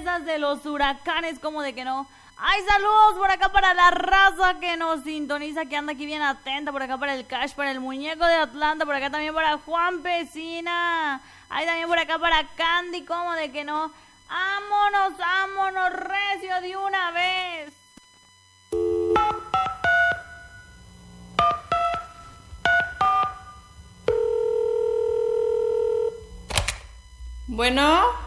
esas de los huracanes, como de que no. Ay, saludos por acá para la raza que nos sintoniza, que anda aquí bien atenta, por acá para el Cash, para el muñeco de Atlanta, por acá también para Juan Pesina, ay, también por acá para Candy, como de que no. Vámonos, recio de una vez. Bueno.